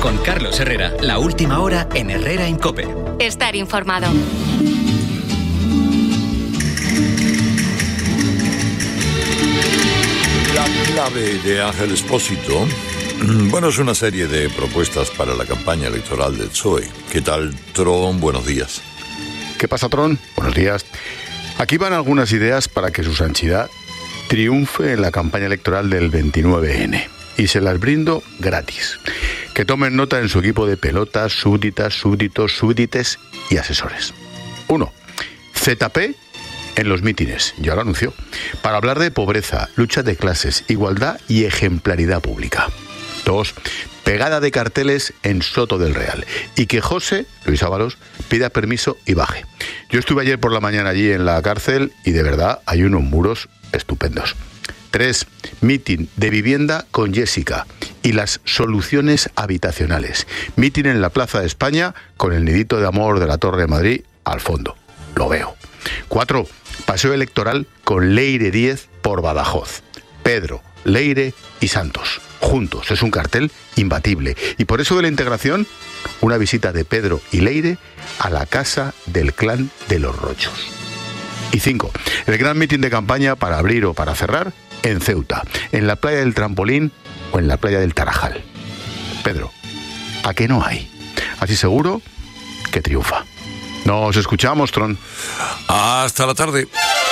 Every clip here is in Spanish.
Con Carlos Herrera, la última hora en Herrera en COPE. Estar informado. La clave de Ángel Expósito, bueno, es una serie de propuestas para la campaña electoral del PSOE. ¿Qué tal, Tron? Buenos días. ¿Qué pasa, Tron? Buenos días. Aquí van algunas ideas para que su santidad triunfe en la campaña electoral del 29N. Y se las brindo gratis. Que tomen nota en su equipo de pelotas, súbditas, súbditos, súbdites y asesores. 1. ZP en los mítines, ya lo anunció, para hablar de pobreza, lucha de clases, igualdad y ejemplaridad pública. 2. Pegada de carteles en Soto del Real. Y que José, Luis Ábalos, pida permiso y baje. Yo estuve ayer por la mañana allí en la cárcel y de verdad hay unos muros estupendos. 3. Mitin de vivienda con Jessica y las soluciones habitacionales. Mitin en la Plaza de España con el nidito de amor de la Torre de Madrid al fondo. Lo veo. 4. Paseo electoral con Leire 10 por Badajoz. Pedro, Leire y Santos. Juntos. Es un cartel imbatible. Y por eso de la integración, una visita de Pedro y Leire a la casa del clan de los Rochos. Y 5. El gran mitin de campaña para abrir o para cerrar en Ceuta, en la playa del Trampolín o en la playa del Tarajal. Pedro, ¿a qué no hay? Así seguro que triunfa. Nos escuchamos, Tron. Hasta la tarde.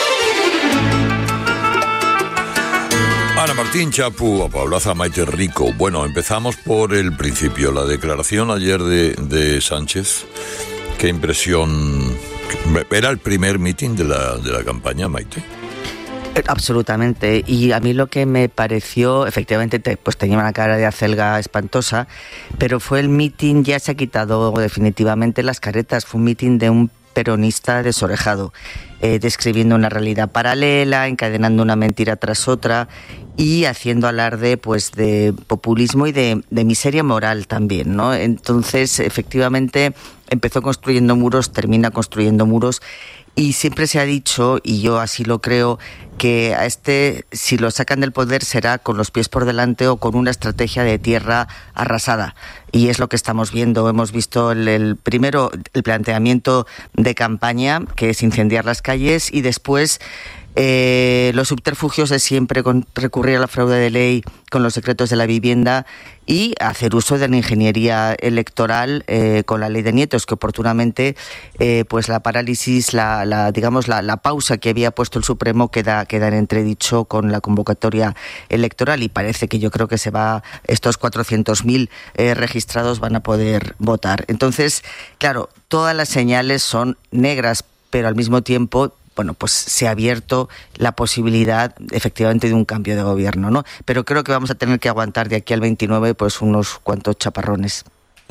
Ana Martín, Chapu, Paulaza, Maite Rico. Bueno, empezamos por el principio. La declaración ayer de Sánchez. Qué impresión. ¿Era el primer mitin de la campaña, Maite? Absolutamente, y a mí lo que me pareció, efectivamente, pues tenía una cara de acelga espantosa, pero fue el mitin, ya se ha quitado definitivamente las caretas, fue un mitin de un peronista desorejado, describiendo una realidad paralela, encadenando una mentira tras otra y haciendo alarde pues de populismo y de miseria moral también, ¿no? Entonces, efectivamente, empezó construyendo muros, termina construyendo muros. Y siempre se ha dicho, y yo así lo creo, que a si lo sacan del poder será con los pies por delante o con una estrategia de tierra arrasada. Y es lo que estamos viendo. Hemos visto primero el planteamiento de campaña, que es incendiar las calles, y después los subterfugios de siempre, con recurrir a la fraude de ley con los decretos de la vivienda y hacer uso de la ingeniería electoral con la ley de nietos, que oportunamente pues la parálisis, la pausa que había puesto el Supremo queda en entredicho con la convocatoria electoral, y parece que yo creo que estos 400.000 registrados van a poder votar. Entonces, claro, todas las señales son negras, pero al mismo tiempo, bueno, pues se ha abierto la posibilidad efectivamente de un cambio de gobierno, ¿no? Pero creo que vamos a tener que aguantar de aquí al 29 pues unos cuantos chaparrones.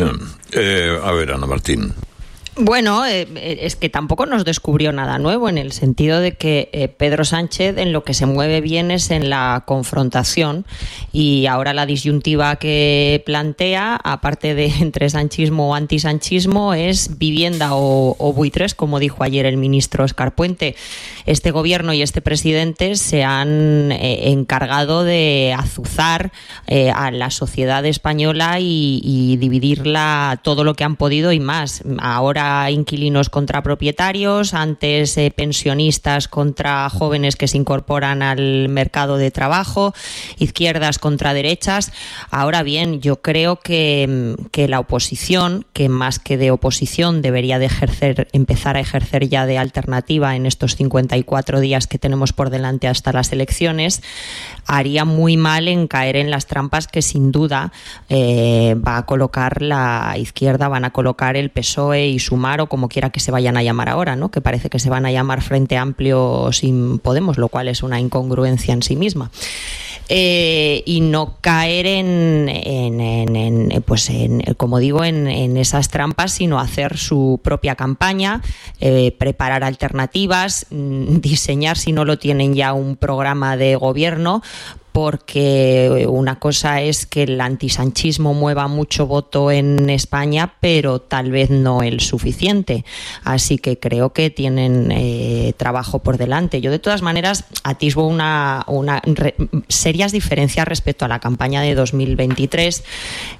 A ver, Ana Martín. Bueno, es que tampoco nos descubrió nada nuevo, en el sentido de que Pedro Sánchez en lo que se mueve bien es en la confrontación, y ahora la disyuntiva que plantea, aparte de entre sanchismo o antisanchismo, es vivienda o buitres, como dijo ayer el ministro Óscar Puente. Este gobierno y este presidente se han encargado de azuzar a la sociedad española y dividirla todo lo que han podido y más. Ahora inquilinos contra propietarios, antes pensionistas contra jóvenes que se incorporan al mercado de trabajo, izquierdas contra derechas. Ahora bien, yo creo que la oposición, que más que de oposición debería de empezar a ejercer ya de alternativa en estos 54 días que tenemos por delante hasta las elecciones, haría muy mal en caer en las trampas que sin duda va a colocar la izquierda, van a colocar el PSOE y Sumar, o como quiera que se vayan a llamar ahora, ¿no? Que parece que se van a llamar Frente Amplio sin Podemos, lo cual es una incongruencia en sí misma. Y no caer como digo, en esas trampas, sino hacer su propia campaña, preparar alternativas, diseñar, si no lo tienen ya, un programa de gobierno, porque una cosa es que el antisanchismo mueva mucho voto en España, pero tal vez no el suficiente. Así que creo que tienen trabajo por delante. Yo, de todas maneras, atisbo serias diferencias respecto a la campaña de 2023,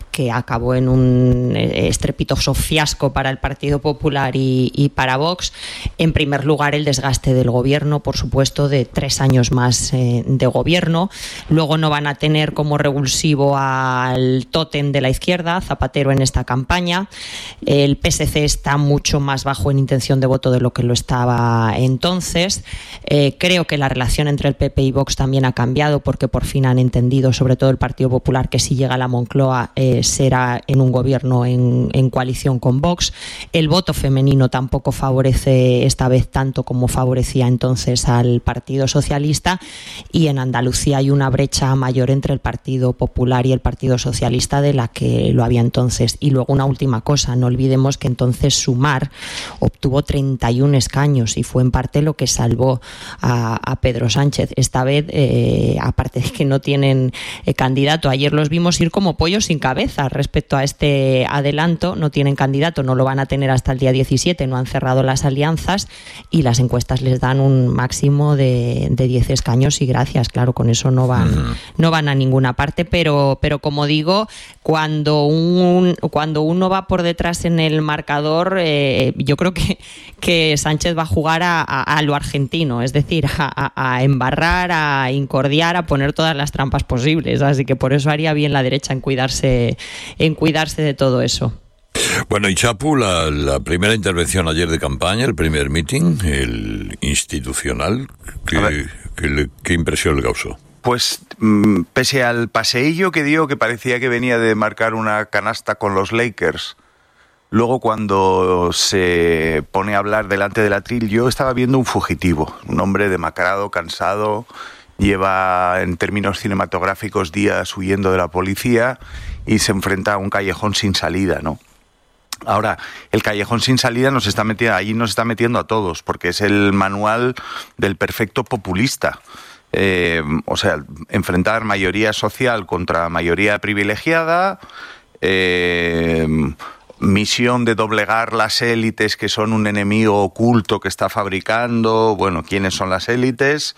que acabó en un estrepitoso fiasco para el Partido Popular y para Vox. En primer lugar, el desgaste del gobierno, por supuesto, de 3 años más de gobierno. Luego no van a tener como revulsivo al tótem de la izquierda, Zapatero, en esta campaña. El PSC está mucho más bajo en intención de voto de lo que lo estaba entonces. Creo que la relación entre el PP y Vox también ha cambiado, porque por fin han entendido, sobre todo el Partido Popular, que si llega a la Moncloa será en un gobierno en coalición con Vox. El voto femenino tampoco favorece esta vez tanto como favorecía entonces al Partido Socialista, y en Andalucía hay una brecha mayor entre el Partido Popular y el Partido Socialista de la que lo había entonces. Y luego una última cosa, no olvidemos que entonces Sumar obtuvo 31 escaños y fue en parte lo que salvó a Pedro Sánchez. Esta vez, aparte de que no tienen candidato, ayer los vimos ir como pollos sin cabeza respecto a este adelanto. No tienen candidato, no lo van a tener hasta el día 17, no han cerrado las alianzas y las encuestas les dan un máximo de 10 escaños y gracias, claro, con eso no van a ninguna parte, pero como digo, cuando uno va por detrás en el marcador, yo creo que Sánchez va a jugar a lo argentino, es decir, a embarrar, a incordiar, a poner todas las trampas posibles, así que por eso haría bien la derecha en cuidarse de todo eso. Bueno, y Chapu, la primera intervención ayer de campaña, el primer meeting, el institucional, ¿qué impresión le causó? Pues pese al paseillo que dio, que parecía que venía de marcar una canasta con los Lakers, luego cuando se pone a hablar delante del atril, yo estaba viendo un fugitivo, un hombre demacrado, cansado, lleva en términos cinematográficos días huyendo de la policía y se enfrenta a un callejón sin salida, ¿no? Ahora, el callejón sin salida nos está metiendo a todos, porque es el manual del perfecto populista. O sea, enfrentar mayoría social contra mayoría privilegiada, misión de doblegar las élites, que son un enemigo oculto que está fabricando. Bueno, ¿quiénes son las élites?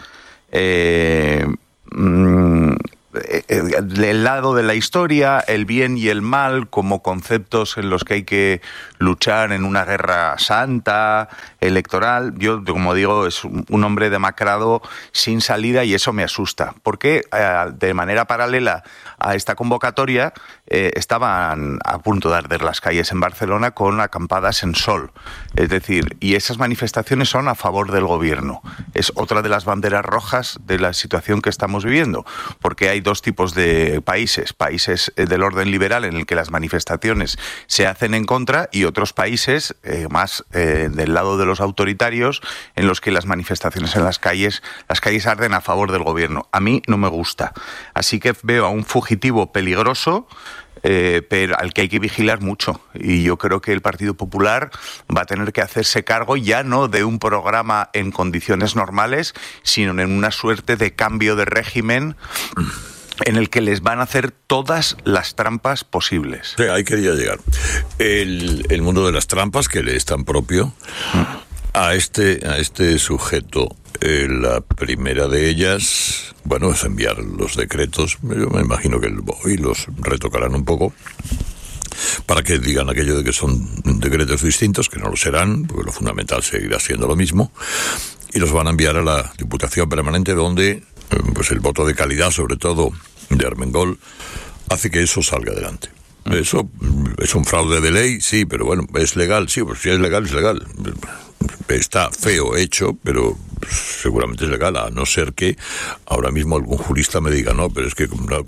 El lado de la historia, el bien y el mal como conceptos en los que hay que luchar en una guerra santa, electoral. Yo, como digo, es un hombre demacrado sin salida y eso me asusta, porque de manera paralela a esta convocatoria estaban a punto de arder las calles en Barcelona con acampadas en sol. Es decir, y esas manifestaciones son a favor del gobierno. Es otra de las banderas rojas de la situación que estamos viviendo, porque hay dos tipos de países del orden liberal en el que las manifestaciones se hacen en contra y otros países más del lado de los autoritarios en los que las manifestaciones en las calles arden a favor del gobierno. A mí no me gusta. Así que veo a un fugitivo peligroso, pero al que hay que vigilar mucho, y yo creo que el Partido Popular va a tener que hacerse cargo ya no de un programa en condiciones normales, sino en una suerte de cambio de régimen en el que les van a hacer todas las trampas posibles. Sí, ahí quería llegar. El mundo de las trampas, que le es tan propio a este sujeto. La primera de ellas, bueno, es enviar los decretos. Yo me imagino que hoy los retocarán un poco para que digan aquello de que son decretos distintos, que no lo serán, porque lo fundamental seguirá siendo lo mismo, y los van a enviar a la Diputación Permanente, donde pues el voto de calidad, sobre todo de Armengol, hace que eso salga adelante. Eso es un fraude de ley, sí, pero bueno, ¿es legal? Sí, pues si es legal, es legal. Está feo hecho, pero seguramente es legal, a no ser que ahora mismo algún jurista me diga, no, pero es que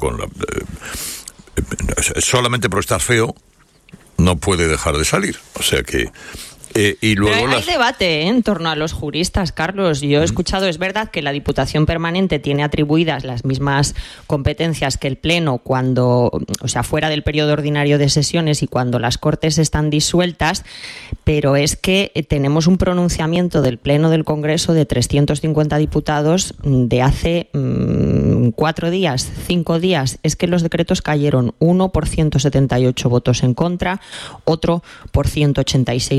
solamente por estar feo no puede dejar de salir. O sea que y luego hay debate en torno a los juristas, Carlos. Yo he escuchado, es verdad que la Diputación Permanente tiene atribuidas las mismas competencias que el Pleno cuando, o sea, fuera del periodo ordinario de sesiones y cuando las Cortes están disueltas, pero es que tenemos un pronunciamiento del Pleno del Congreso de 350 diputados de hace 4 días, 5 días. Es que los decretos cayeron, uno por 178 votos en contra, otro por 186 votos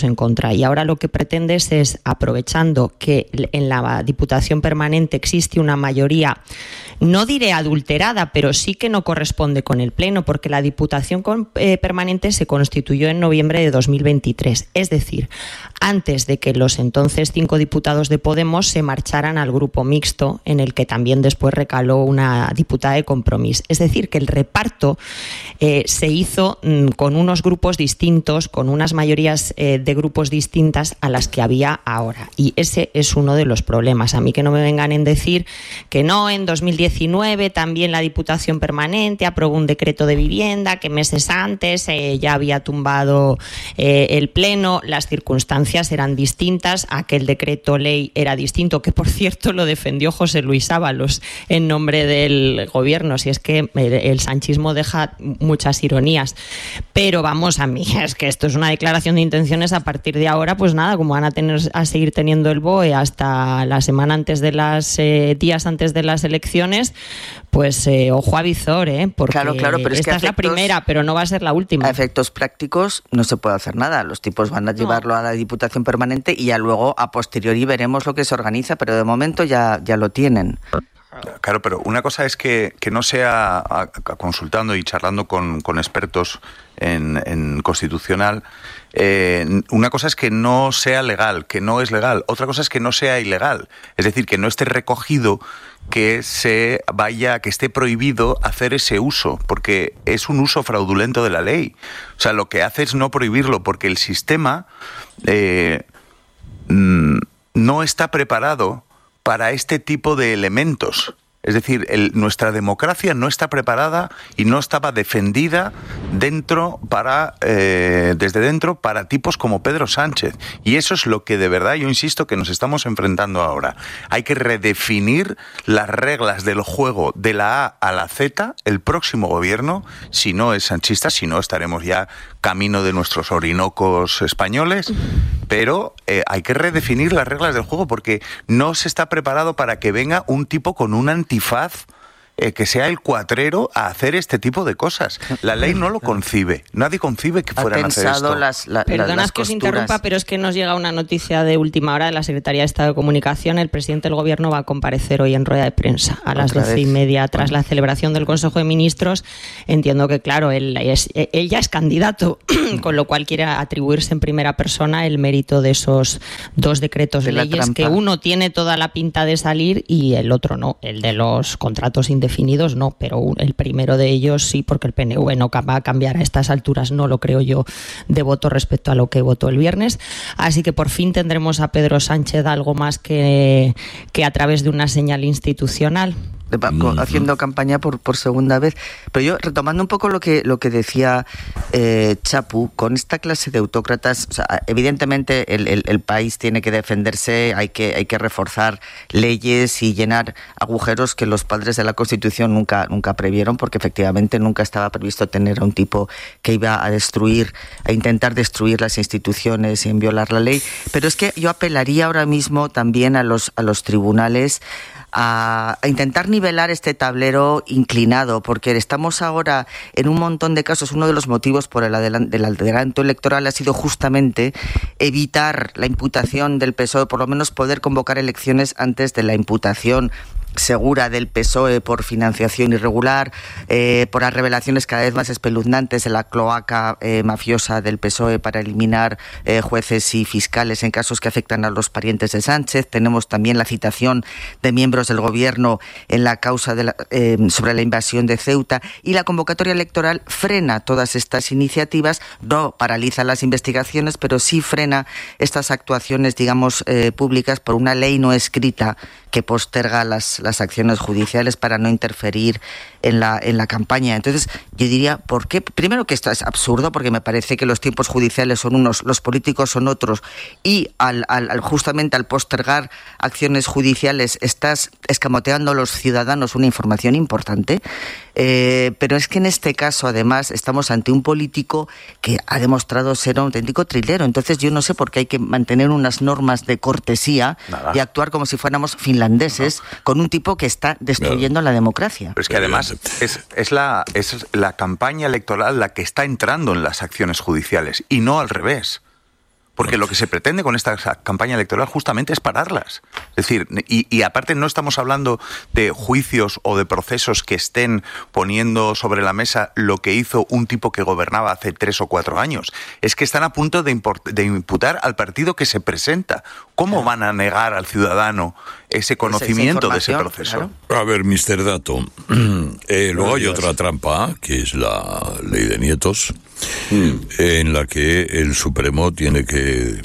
en contra. Y ahora lo que pretendes es, aprovechando que en la Diputación Permanente existe una mayoría, no diré adulterada, pero sí que no corresponde con el Pleno, porque la Diputación Permanente se constituyó en noviembre de 2023. Es decir, antes de que los entonces 5 diputados de Podemos se marcharan al grupo mixto, en el que también después recaló una diputada de Compromís. Es decir, que el reparto se hizo con unos grupos distintos, con unas mayorías de grupos distintas a las que había ahora. Y ese es uno de los problemas. A mí que no me vengan en decir que no, en 2019 también la Diputación Permanente aprobó un decreto de vivienda, que meses antes ya había tumbado el Pleno, las circunstancias eran distintas, aquel decreto ley era distinto, que por cierto lo defendió José Luis Ábalos en nombre del gobierno, si es que el sanchismo deja muchas ironías. Pero vamos, a mí es que esto es una declaración de intenciones. A partir de ahora, pues nada, como van a seguir teniendo el BOE hasta la semana antes de días antes de las elecciones, pues ojo a visor, porque claro, pero esta es la primera, pero no va a ser la última. A efectos prácticos no se puede hacer nada. Los tipos van a llevarlo a la Diputación Permanente y ya luego a posteriori veremos lo que se organiza, pero de momento ya lo tienen. Claro, pero una cosa es que no sea consultando y charlando con expertos en constitucional, una cosa es que no sea legal, que no es legal, otra cosa es que no sea ilegal, es decir, que no esté recogido, que esté prohibido hacer ese uso, porque es un uso fraudulento de la ley. O sea, lo que hace es no prohibirlo, porque el sistema no está preparado para este tipo de elementos. Es decir, nuestra democracia no está preparada y no estaba defendida desde dentro para tipos como Pedro Sánchez. Y eso es lo que de verdad, yo insisto, que nos estamos enfrentando ahora. Hay que redefinir las reglas del juego de la A a la Z el próximo gobierno. Si no es sanchista, si no estaremos ya camino de nuestros Orinocos españoles. Pero hay que redefinir las reglas del juego porque no se está preparado para que venga un tipo con un antifaz que sea el cuatrero a hacer este tipo de cosas. La ley no lo concibe. Nadie concibe que fueran a hacer esto. Perdonad que os interrumpa, pero es que nos llega una noticia de última hora de la Secretaría de Estado de Comunicación. El presidente del Gobierno va a comparecer hoy en rueda de prensa a las 12:30 tras la celebración del Consejo de Ministros. Entiendo que, claro, él ya es candidato, con lo cual quiere atribuirse en primera persona el mérito de esos 2 decretos leyes, que uno tiene toda la pinta de salir y el otro no, el de los contratos indefinidos no, pero el primero de ellos sí, porque el PNV no va a cambiar a estas alturas, no lo creo yo, de voto respecto a lo que votó el viernes. Así que por fin tendremos a Pedro Sánchez algo más que a través de una señal institucional. Haciendo campaña por segunda vez. Pero yo, retomando un poco lo que decía Chapu, con esta clase de autócratas, o sea, evidentemente el país tiene que defenderse, hay que reforzar leyes y llenar agujeros que los padres de la Constitución nunca previeron, porque efectivamente nunca estaba previsto tener a un tipo que iba a intentar destruir las instituciones y violar la ley. Pero es que yo apelaría ahora mismo también a los tribunales a intentar nivelar este tablero inclinado, porque estamos ahora en un montón de casos. Uno de los motivos por el adelanto electoral ha sido justamente evitar la imputación del PSOE, por lo menos poder convocar elecciones antes de la imputación segura del PSOE por financiación irregular, por las revelaciones cada vez más espeluznantes de la cloaca mafiosa del PSOE para eliminar jueces y fiscales en casos que afectan a los parientes de Sánchez. Tenemos también la citación de miembros del gobierno en la causa sobre la invasión de Ceuta, y la convocatoria electoral frena todas estas iniciativas, no paraliza las investigaciones, pero sí frena estas actuaciones, digamos, públicas por una ley no escrita que posterga las acciones judiciales para no interferir en la campaña. Entonces, yo diría, ¿por qué? Primero, que esto es absurdo, porque me parece que los tiempos judiciales son unos, los políticos son otros, y justamente al postergar acciones judiciales estás escamoteando a los ciudadanos una información importante. Pero es que en este caso, además, estamos ante un político que ha demostrado ser un auténtico trilero. Entonces, yo no sé por qué hay que mantener unas normas de cortesía y actuar como si fuéramos finlandeses con un tipo que está destruyendo la democracia. Pero es que además es la campaña electoral la que está entrando en las acciones judiciales y no al revés. porque lo que se pretende con esta campaña electoral justamente es pararlas. Es decir, y aparte no estamos hablando de juicios o de procesos que estén poniendo sobre la mesa lo que hizo un tipo que gobernaba hace 3 o 4 años. Es que están a punto de imputar al partido que se presenta. ¿Cómo van a negar al ciudadano ese conocimiento de ese proceso? Claro. A ver, Mr. Dato, luego hay otra trampa, que es la ley de nietos, en la que el Supremo tiene que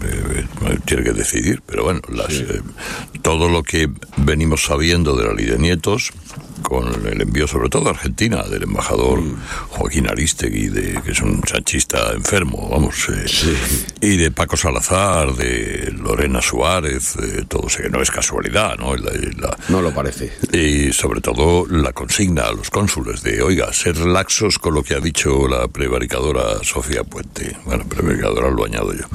decidir, pero bueno, todo lo que venimos sabiendo de la ley de nietos, con el envío sobre todo a Argentina del embajador Joaquín Aristegui, que es un sanchista enfermo, y de Paco Salazar, de Lorena Suárez, todo eso que no es casualidad, ¿no? No lo parece. Y sobre todo la consigna a los cónsules de, oiga, ser laxos con lo que ha dicho la prevaricadora Sofía Puente. Bueno, prevaricadora lo añado yo.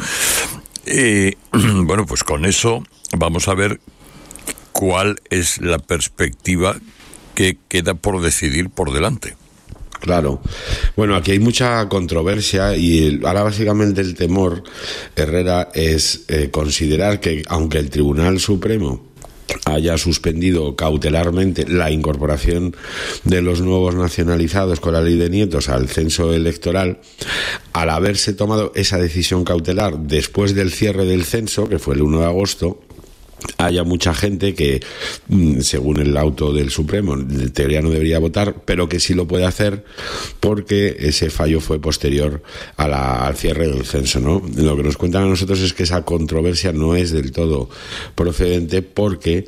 Bueno, pues con eso vamos a ver cuál es la perspectiva que queda por decidir por delante. Claro. Bueno, aquí hay mucha controversia y ahora básicamente el temor, Herrera, es considerar que aunque el Tribunal Supremo haya suspendido cautelarmente la incorporación de los nuevos nacionalizados con la ley de nietos al censo electoral, al haberse tomado esa decisión cautelar después del cierre del censo, que fue el 1 de agosto, haya mucha gente que, según el auto del Supremo, en teoría no debería votar, pero que sí lo puede hacer porque ese fallo fue posterior al cierre del censo, ¿no? Lo que nos cuentan a nosotros es que esa controversia no es del todo procedente porque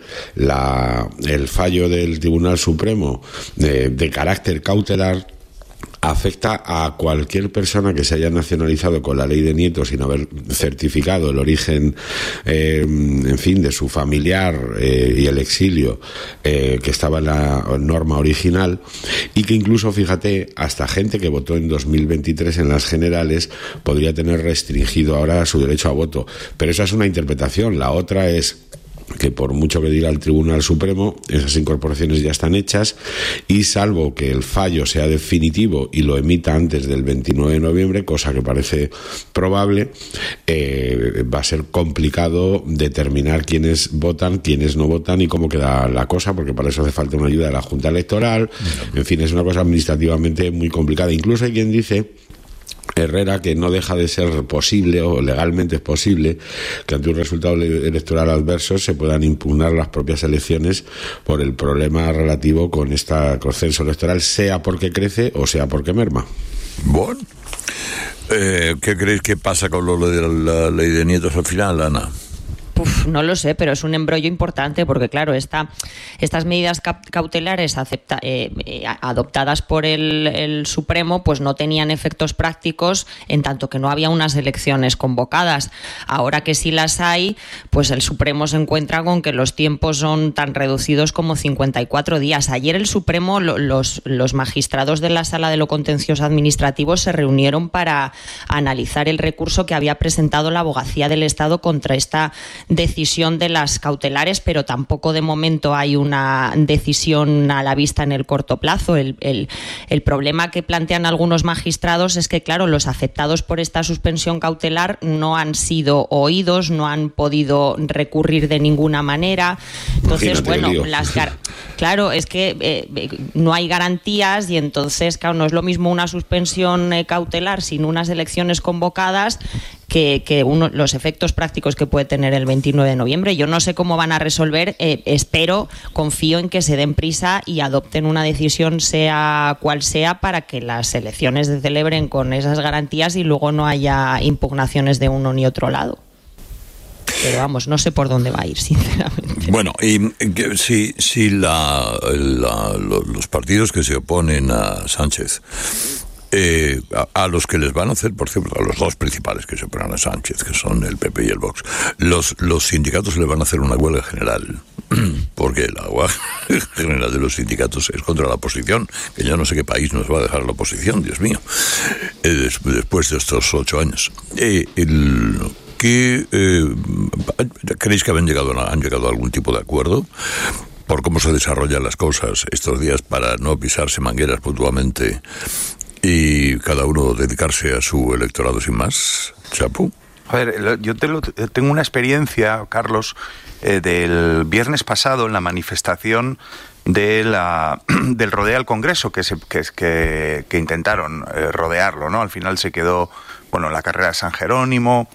el fallo del Tribunal Supremo de carácter cautelar afecta a cualquier persona que se haya nacionalizado con la ley de nietos sin haber certificado el origen, en fin, de su familiar y el exilio que estaba en la norma original, y que incluso, fíjate, hasta gente que votó en 2023 en las generales podría tener restringido ahora su derecho a voto. Pero esa es una interpretación. La otra es que por mucho que diga el Tribunal Supremo, esas incorporaciones ya están hechas y salvo que el fallo sea definitivo y lo emita antes del 29 de noviembre, cosa que parece probable, va a ser complicado determinar quiénes votan, quiénes no votan y cómo queda la cosa, porque para eso hace falta una ayuda de la Junta Electoral. En fin, es una cosa administrativamente muy complicada. Incluso hay quien dice, Herrera, que no deja de ser posible, o legalmente es posible, que ante un resultado electoral adverso se puedan impugnar las propias elecciones por el problema relativo con este censo electoral, sea porque crece o sea porque merma. Bueno, ¿qué creéis que pasa con lo de la ley de nietos al final, Ana? No lo sé, pero es un embrollo importante porque, claro, estas medidas cautelares adoptadas por el Supremo pues no tenían efectos prácticos en tanto que no había unas elecciones convocadas. Ahora que sí las hay, pues el Supremo se encuentra con que los tiempos son tan reducidos como 54 días. Ayer el Supremo, los magistrados de la Sala de lo Contencioso Administrativo se reunieron para analizar el recurso que había presentado la Abogacía del Estado contra esta decisión de las cautelares, pero tampoco de momento hay una decisión a la vista en el corto plazo. El problema que plantean algunos magistrados es que, claro, los afectados por esta suspensión cautelar no han sido oídos, no han podido recurrir de ninguna manera. Entonces, bueno, claro, es que no hay garantías y entonces, claro, no es lo mismo una suspensión cautelar sin unas elecciones convocadas que los efectos prácticos que puede tener el 29 de noviembre. Yo no sé cómo van a resolver, confío en que se den prisa y adopten una decisión sea cual sea para que las elecciones se celebren con esas garantías y luego no haya impugnaciones de uno ni otro lado. Pero vamos, no sé por dónde va a ir, sinceramente. Bueno, y si los partidos que se oponen a Sánchez, a los que les van a hacer, por ejemplo, a los dos principales que se oponen a Sánchez, que son el PP y el Vox, los sindicatos les van a hacer una huelga general, porque la huelga general de los sindicatos es contra la oposición, que yo no sé qué país nos va a dejar la oposición, Dios mío, después de estos 8 años. ¿Creéis que han llegado a algún tipo de acuerdo por cómo se desarrollan las cosas estos días para no pisarse mangueras mutuamente y cada uno dedicarse a su electorado sin más? Chapu. A ver, yo tengo una experiencia, Carlos, del viernes pasado en la manifestación del rodeo al Congreso, que intentaron rodearlo, ¿no? Al final se quedó, bueno, la carrera de San Jerónimo,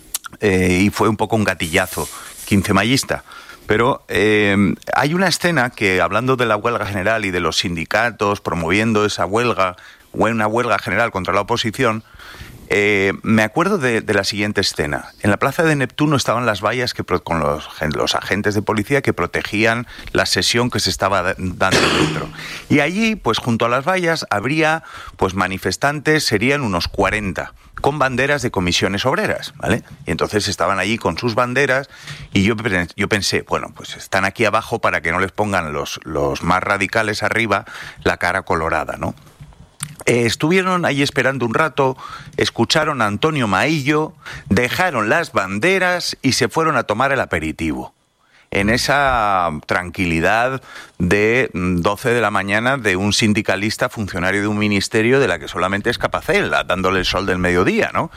y fue un poco un gatillazo quincemayista. Pero hay una escena que, hablando de la huelga general y de los sindicatos promoviendo esa huelga, una huelga general contra la oposición, me acuerdo de la siguiente escena. En la plaza de Neptuno estaban las vallas con los agentes de policía que protegían la sesión que se estaba dando dentro. Y allí, pues junto a las vallas, habría pues manifestantes, serían unos 40, con banderas de comisiones obreras, ¿vale? Y entonces estaban allí con sus banderas y yo pensé, bueno, pues están aquí abajo para que no les pongan los más radicales arriba la cara colorada, ¿no? Estuvieron ahí esperando un rato, escucharon a Antonio Maillo, dejaron las banderas y se fueron a tomar el aperitivo. En esa tranquilidad de 12 de la mañana de un sindicalista funcionario de un ministerio de la que solamente es capaz él, dándole el sol del mediodía, ¿no?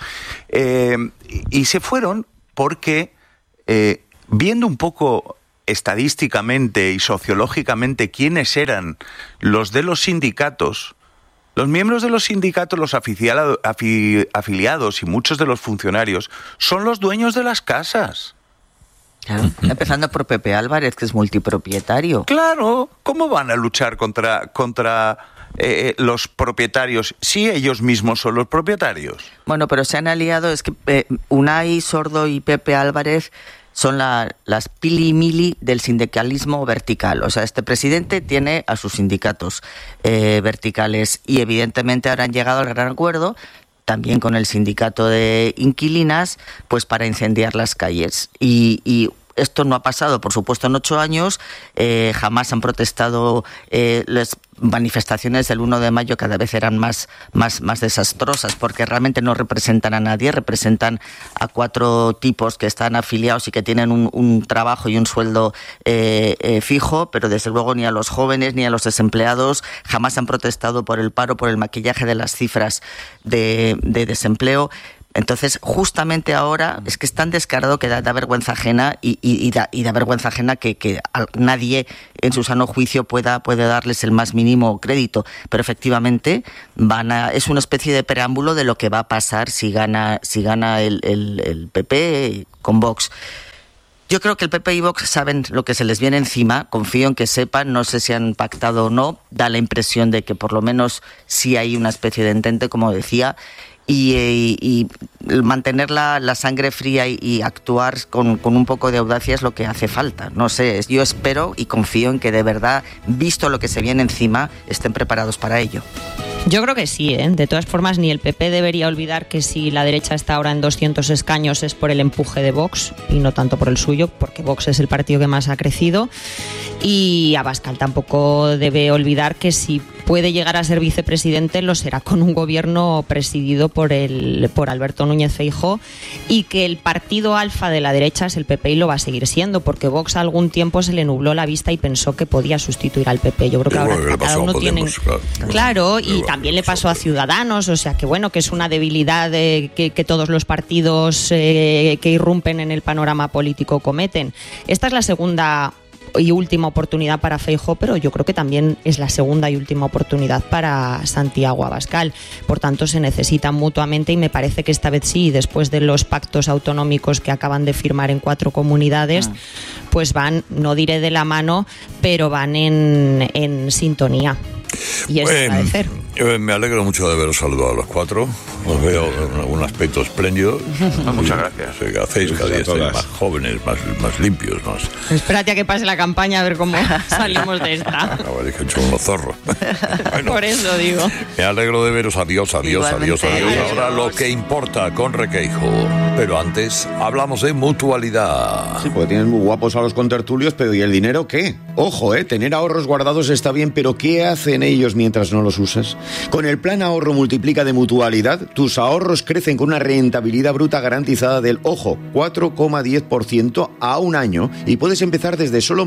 Y se fueron porque, viendo un poco estadísticamente y sociológicamente quiénes eran los de los sindicatos, los miembros de los sindicatos, los afiliados y muchos de los funcionarios son los dueños de las casas. Claro, empezando por Pepe Álvarez, que es multipropietario. Claro, ¿cómo van a luchar contra los propietarios si ellos mismos son los propietarios? Bueno, pero se han aliado, es que Unai Sordo y Pepe Álvarez son las pili y mili del sindicalismo vertical. O sea, este presidente tiene a sus sindicatos verticales y evidentemente ahora han llegado al gran acuerdo, también con el sindicato de inquilinas, pues para incendiar las calles. Y esto no ha pasado, por supuesto, en 8 años. Jamás han protestado. Las manifestaciones del 1 de mayo cada vez eran más desastrosas, porque realmente no representan a nadie, representan a 4 tipos que están afiliados y que tienen un trabajo y un sueldo fijo, pero desde luego ni a los jóvenes ni a los desempleados. Jamás han protestado por el paro, por el maquillaje de las cifras de desempleo. Entonces, justamente ahora es que es tan descarado que da vergüenza ajena y da vergüenza ajena que nadie en su sano juicio pueda darles el más mínimo crédito. Pero efectivamente es una especie de preámbulo de lo que va a pasar si gana el PP con Vox. Yo creo que el PP y Vox saben lo que se les viene encima, confío en que sepan, no sé si han pactado o no, da la impresión de que por lo menos sí hay una especie de entente, como decía, y mantener la sangre fría y actuar con un poco de audacia es lo que hace falta. No sé, yo espero y confío en que de verdad, visto lo que se viene encima, estén preparados para ello. Yo creo que sí, ¿eh? De todas formas, ni el PP debería olvidar que si la derecha está ahora en 200 escaños es por el empuje de Vox y no tanto por el suyo, porque Vox es el partido que más ha crecido. Y Abascal tampoco debe olvidar que si puede llegar a ser vicepresidente lo será con un gobierno presidido por Alberto Núñez Feijóo, y que el partido alfa de la derecha es el PP y lo va a seguir siendo, porque Vox algún tiempo se le nubló la vista y pensó que podía sustituir al PP. Yo creo que ahora cada uno tiene... Claro, y también le pasó a Ciudadanos, o sea que bueno, que es una debilidad que todos los partidos que irrumpen en el panorama político cometen. Esta es la segunda y última oportunidad para Feijóo, pero yo creo que también es la segunda y última oportunidad para Santiago Abascal. Por tanto, se necesitan mutuamente y me parece que esta vez sí, después de los pactos autonómicos que acaban de firmar en 4 comunidades, pues van, no diré de la mano, pero van en sintonía. Y es agradecer. Me alegro mucho de haberos saludado a los 4. Os veo en un aspecto espléndido. Muchas gracias. Que hacéis cada día estáis más jóvenes, más limpios. Más... Espérate a que pase la campaña a ver cómo salimos de esta. Que he hecho unos zorros. Bueno, por eso digo. Me alegro de veros. Adiós. Ahora lo que importa con Requeijo. Pero antes hablamos de mutualidad. Sí, porque tienes muy guapos a los contertulios, pero ¿y el dinero qué? Ojo, tener ahorros guardados está bien, pero ¿qué hacen ellos mientras no los usas? Con el plan ahorro multiplica de Mutualidad, tus ahorros crecen con una rentabilidad bruta garantizada del, ojo, 4,10% a un año, y puedes empezar desde solo...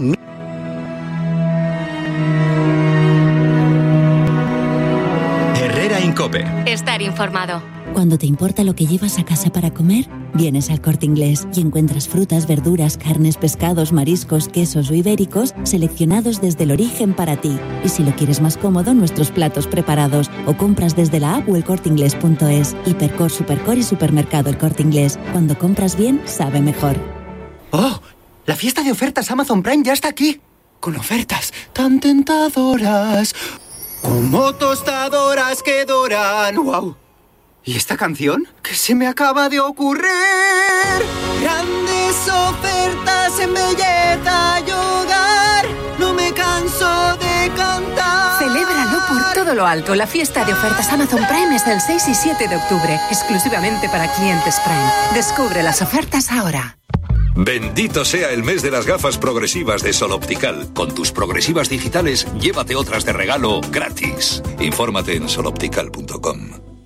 Herrera en COPE. Está estar informado. Cuando te importa lo que llevas a casa para comer, vienes al Corte Inglés y encuentras frutas, verduras, carnes, pescados, mariscos, quesos o ibéricos seleccionados desde el origen para ti. Y si lo quieres más cómodo, nuestros platos preparados. O compras desde la app o elcorteinglés.es. Hipercor, Supercor y Supermercado El Corte Inglés. Cuando compras bien, sabe mejor. ¡Oh! La fiesta de ofertas Amazon Prime ya está aquí. Con ofertas tan tentadoras, como tostadoras que doran. ¡Wow! ¿Y esta canción? ¿Qué se me acaba de ocurrir? Grandes ofertas en belleza y hogar. No me canso de cantar. Celébralo por todo lo alto. La fiesta de ofertas Amazon Prime es del 6 y 7 de octubre. Exclusivamente para clientes Prime. Descubre las ofertas ahora. Bendito sea el mes de las gafas progresivas de Sol Optical. Con tus progresivas digitales, llévate otras de regalo gratis. Infórmate en soloptical.com.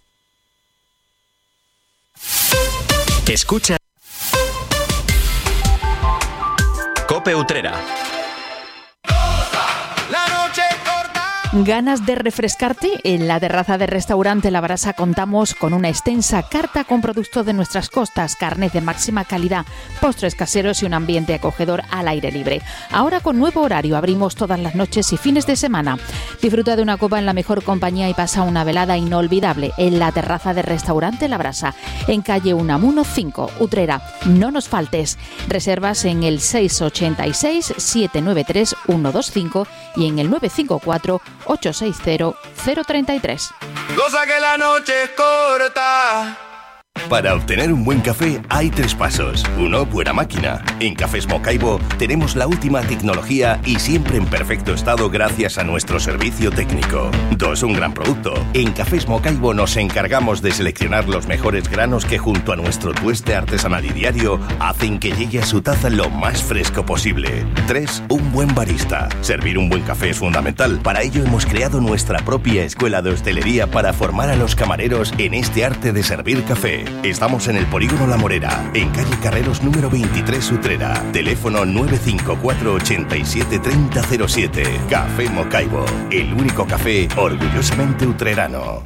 Escucha COPE Utrera. ¿Ganas de refrescarte? En la terraza del restaurante La Brasa contamos con una extensa carta con productos de nuestras costas, carnes de máxima calidad, postres caseros y un ambiente acogedor al aire libre. Ahora con nuevo horario, abrimos todas las noches y fines de semana. Disfruta de una copa en la mejor compañía y pasa una velada inolvidable en la terraza del restaurante La Brasa, en calle Unamuno 5, Utrera. No nos faltes. Reservas en el 686-793-125 y en el 954 860-033. Cosa que la noche es corta. Para obtener un buen café hay 3 pasos. 1, buena máquina. En Cafés Mocaibo tenemos la última tecnología y siempre en perfecto estado gracias a nuestro servicio técnico. 2, un gran producto. En Cafés Mocaibo nos encargamos de seleccionar los mejores granos que junto a nuestro tueste artesanal y diario hacen que llegue a su taza lo más fresco posible. 3, un buen barista. Servir un buen café es fundamental. Para ello hemos creado nuestra propia escuela de hostelería para formar a los camareros en este arte de servir café. Estamos en el Polígono La Morera, en calle Carreros número 23 Utrera. Teléfono 954 87 3007. Café Mocaibo, el único café orgullosamente utrerano.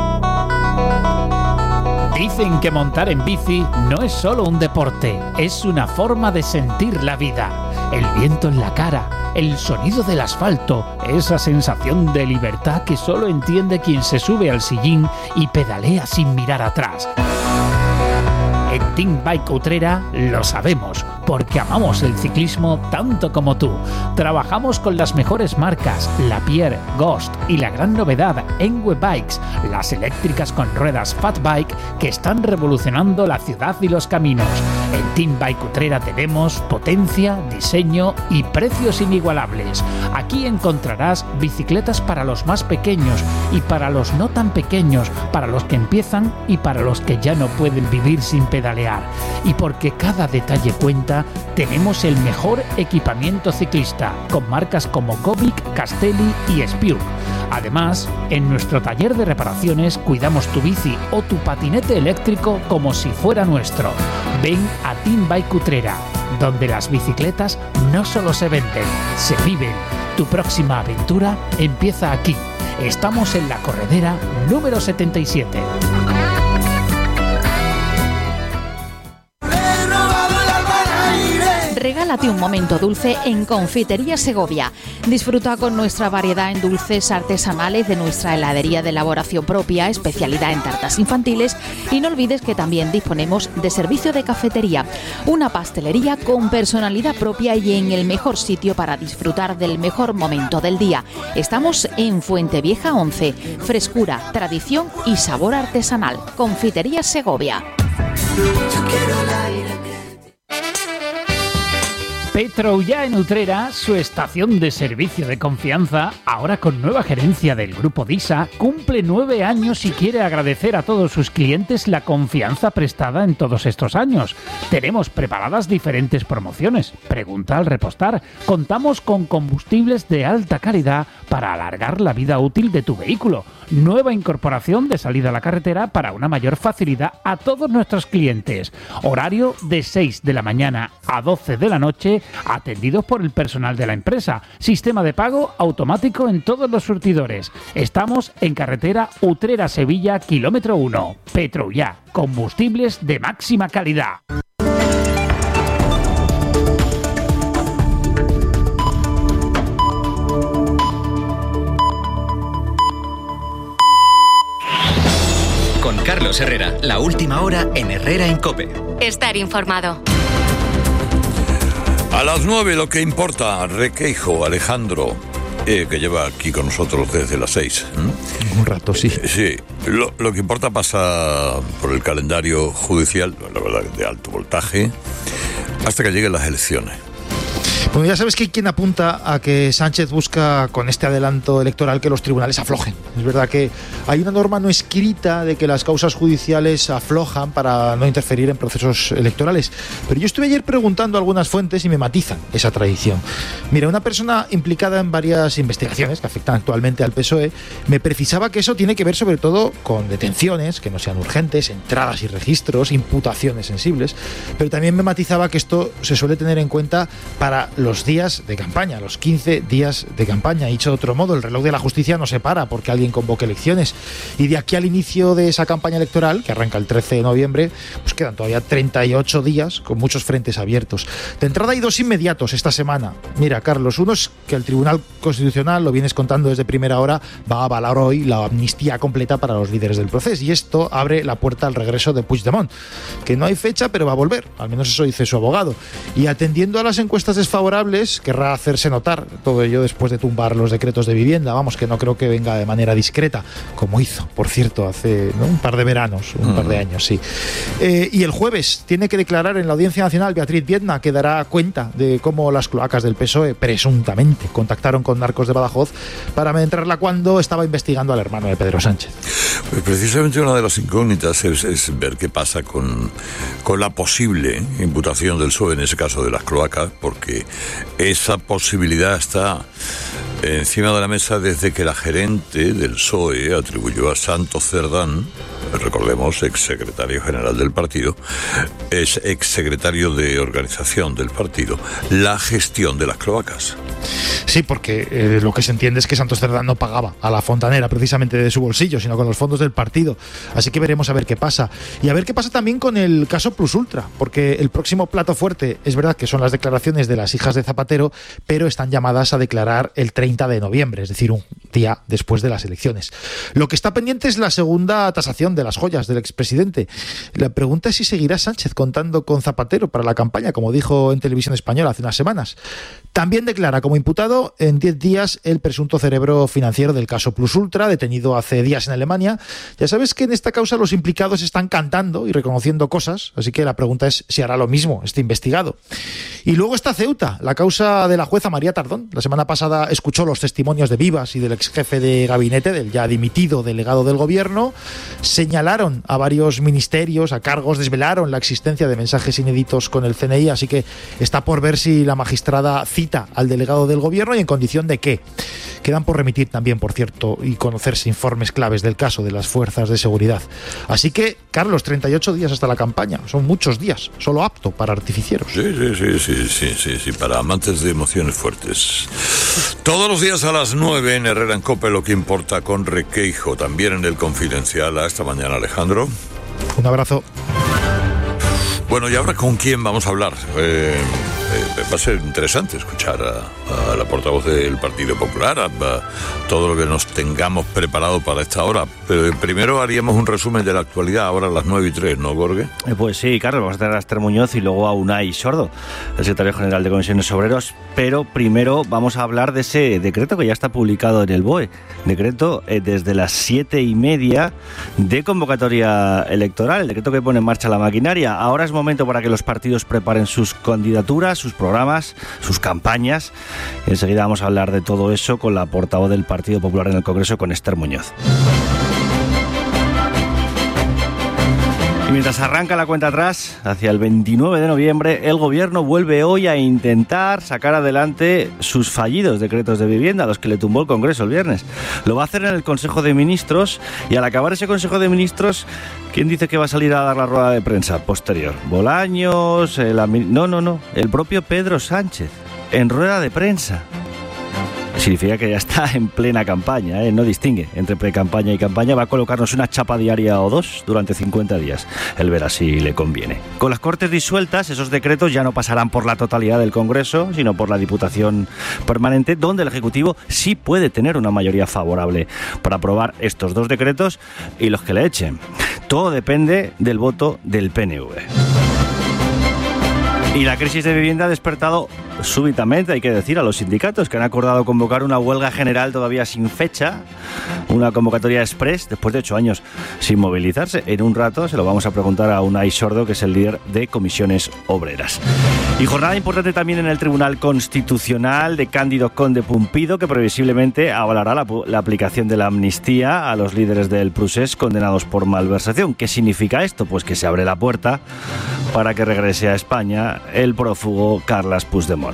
Dicen que montar en bici no es solo un deporte, es una forma de sentir la vida. El viento en la cara, el sonido del asfalto, esa sensación de libertad que solo entiende quien se sube al sillín y pedalea sin mirar atrás. En Team Bike Utrera lo sabemos, porque amamos el ciclismo tanto como tú. Trabajamos con las mejores marcas, Lapierre, Ghost y la gran novedad, Enwe Bikes, las eléctricas con ruedas Fat Bike que están revolucionando la ciudad y los caminos. En Team Bike Utrera tenemos potencia, diseño y precios inigualables. Aquí encontrarás bicicletas para los más pequeños y para los no tan pequeños, para los que empiezan y para los que ya no pueden vivir sin pedalear. Y porque cada detalle cuenta, tenemos el mejor equipamiento ciclista, con marcas como Gobic, Castelli y Spiur. Además, en nuestro taller de reparaciones cuidamos tu bici o tu patinete eléctrico como si fuera nuestro. Ven a Team Bike Utrera, donde las bicicletas no solo se venden, se viven. Tu próxima aventura empieza aquí. Estamos en la corredera número 77. Regálate un momento dulce en Confitería Segovia. Disfruta con nuestra variedad en dulces artesanales de nuestra heladería de elaboración propia, especialidad en tartas infantiles, y no olvides que también disponemos de servicio de cafetería, una pastelería con personalidad propia y en el mejor sitio para disfrutar del mejor momento del día. Estamos en Fuentevieja 11, frescura, tradición y sabor artesanal. Confitería Segovia. Petro ya en Utrera, su estación de servicio de confianza, ahora con nueva gerencia del Grupo DISA, cumple 9 años y quiere agradecer a todos sus clientes la confianza prestada en todos estos años. Tenemos preparadas diferentes promociones. Pregunta al repostar. Contamos con combustibles de alta calidad para alargar la vida útil de tu vehículo. nueva incorporación de salida a la carretera para una mayor facilidad a todos nuestros clientes. Horario de 6 de la mañana a 12 de la noche, atendidos por el personal de la empresa. Sistema de pago automático en todos los surtidores. Estamos en carretera Utrera-Sevilla, kilómetro 1. Petroya, combustibles de máxima calidad. Con Carlos Herrera, la última hora en Herrera en COPE. Estar informado. A las 9 lo que importa, Requeijo, Alejandro, que lleva aquí con nosotros desde las 6. Un rato, sí. Sí, lo que importa pasa por el calendario judicial, la verdad, de alto voltaje, hasta que lleguen las elecciones. Bueno, ya sabes que hay quien apunta a que Sánchez busca con este adelanto electoral que los tribunales aflojen. Es verdad que hay una norma no escrita de que las causas judiciales aflojan para no interferir en procesos electorales. Pero yo estuve ayer preguntando a algunas fuentes y me matizan esa tradición. Mira, una persona implicada en varias investigaciones que afectan actualmente al PSOE me precisaba que eso tiene que ver sobre todo con detenciones que no sean urgentes, entradas y registros, imputaciones sensibles. Pero también me matizaba que esto se suele tener en cuenta para los días de campaña, los 15 días de campaña. Dicho de otro modo, el reloj de la justicia no se para porque alguien convoque elecciones. Y de aquí al inicio de esa campaña electoral, que arranca el 13 de noviembre, pues quedan todavía 38 días con muchos frentes abiertos. De entrada hay dos inmediatos esta semana. Mira, Carlos, uno es que el Tribunal Constitucional, lo vienes contando desde primera hora, va a avalar hoy la amnistía completa para los líderes del proceso. Y esto abre la puerta al regreso de Puigdemont, que no hay fecha, pero va a volver. Al menos eso dice su abogado. Y atendiendo a las encuestas desfavorables, querrá hacerse notar, todo ello después de tumbar los decretos de vivienda, vamos, que no creo que venga de manera discreta, como hizo, por cierto, hace un par de veranos, un par de años, sí. Y el jueves tiene que declarar en la Audiencia Nacional Beatriz Viedma, que dará cuenta de cómo las cloacas del PSOE, presuntamente, contactaron con narcos de Badajoz para adentrarla cuando estaba investigando al hermano de Pedro Sánchez. Pues precisamente una de las incógnitas es ver qué pasa con la posible imputación del PSOE, en ese caso de las cloacas, porque esa posibilidad está encima de la mesa desde que la gerente del PSOE atribuyó a Santos Cerdán, recordemos, exsecretario general del partido, es exsecretario de organización del partido, la gestión de las cloacas. Sí, porque lo que se entiende es que Santos Cerdán no pagaba a la fontanera precisamente de su bolsillo, sino con los fondos del partido. Así que veremos a ver qué pasa. Y a ver qué pasa también con el caso Plus Ultra, porque el próximo plato fuerte es verdad que son las declaraciones de las hijas de Zapatero, pero están llamadas a declarar el 30 de noviembre, es decir, un día después de las elecciones. Lo que está pendiente es la segunda tasación de las joyas del expresidente. La pregunta es si seguirá Sánchez contando con Zapatero para la campaña, como dijo en Televisión Española hace unas semanas. También declara como imputado en 10 días el presunto cerebro financiero del caso Plus Ultra, detenido hace días en Alemania. Ya sabes que en esta causa los implicados están cantando y reconociendo cosas, así que la pregunta es si hará lo mismo este investigado. Y luego está Ceuta, la causa de la jueza María Tardón. La semana pasada escuchó los testimonios de Vivas y del ex jefe de gabinete, del ya dimitido delegado del gobierno. Señalaron a varios ministerios, a cargos, desvelaron la existencia de mensajes inéditos con el CNI, así que está por ver si la magistrada cita al delegado del gobierno y en condición de qué. Quedan por remitir también, por cierto, y conocerse informes claves del caso de las fuerzas de seguridad. Así que, Carlos, 38 días hasta la campaña. Son muchos días, solo apto para artificieros. Sí, para amantes de emociones fuertes. Todos los días a las 9 en Herrera en COPE, lo que importa, con Requeijo, también en el Confidencial. Hasta mañana, Alejandro. Un abrazo. Bueno, ¿y ahora con quién vamos a hablar? Va a ser interesante escuchar a la portavoz del Partido Popular, a todo lo que nos tengamos preparado para esta hora. Pero primero haríamos un resumen de la actualidad, ahora a las 9:03, ¿no, Gorge? Pues sí, Carlos, vamos a tener a Esther Muñoz y luego a Unai Sordo, el secretario general de Comisiones Obreros. Pero primero vamos a hablar de ese decreto que ya está publicado en el BOE. Decreto desde las 7:30 de convocatoria electoral, el decreto que pone en marcha la maquinaria. Ahora es momento para que los partidos preparen sus candidaturas, sus programas, sus campañas. Y enseguida vamos a hablar de todo eso con la portavoz del Partido Popular en el Congreso, con Esther Muñoz. Y mientras arranca la cuenta atrás, hacia el 29 de noviembre, el Gobierno vuelve hoy a intentar sacar adelante sus fallidos decretos de vivienda, los que le tumbó el Congreso el viernes. Lo va a hacer en el Consejo de Ministros y al acabar ese Consejo de Ministros, ¿quién dice que va a salir a dar la rueda de prensa posterior? ¿Bolaños? No, el propio Pedro Sánchez, en rueda de prensa. Significa que ya está en plena campaña, no distingue entre pre-campaña y campaña. Va a colocarnos una chapa diaria o dos durante 50 días. Él verá si le conviene. Con las Cortes disueltas, esos decretos ya no pasarán por la totalidad del Congreso, sino por la Diputación Permanente, donde el Ejecutivo sí puede tener una mayoría favorable para aprobar estos dos decretos y los que le echen. Todo depende del voto del PNV. Y la crisis de vivienda ha despertado súbitamente, hay que decir, a los sindicatos que han acordado convocar una huelga general todavía sin fecha, una convocatoria express después de 8 años sin movilizarse. En un rato se lo vamos a preguntar a Unai Sordo, que es el líder de Comisiones Obreras. Y jornada importante también en el Tribunal Constitucional de Cándido Conde Pumpido, que previsiblemente avalará la aplicación de la amnistía a los líderes del Procés condenados por malversación. ¿Qué significa esto? Pues que se abre la puerta para que regrese a España el prófugo Carles Puigdemont.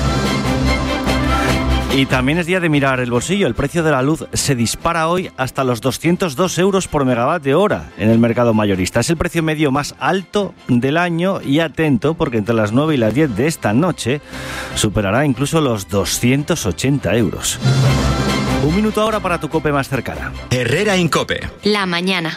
Y también es día de mirar el bolsillo. El precio de la luz se dispara hoy hasta los 202 euros por megavatio hora en el mercado mayorista. Es el precio medio más alto del año y atento, porque entre las 9 y las 10 de esta noche superará incluso los 280 euros. Un minuto ahora para tu COPE más cercana. Herrera Incope. La mañana.